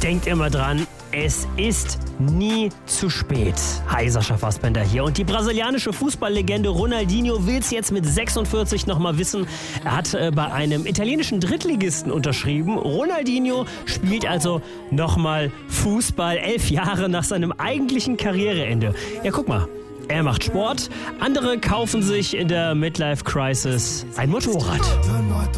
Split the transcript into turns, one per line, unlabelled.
denkt immer dran, es ist nie zu spät. Hi, Sascha Fassbender hier. Und die brasilianische Fußballlegende Ronaldinho will es jetzt mit 46 nochmal wissen. Er hat bei einem italienischen Drittligisten unterschrieben. Ronaldinho spielt also nochmal Fußball 11 Jahre nach seinem eigentlichen Karriereende. Ja, guck mal. Er macht Sport, andere kaufen sich in der Midlife Crisis ein Motorrad.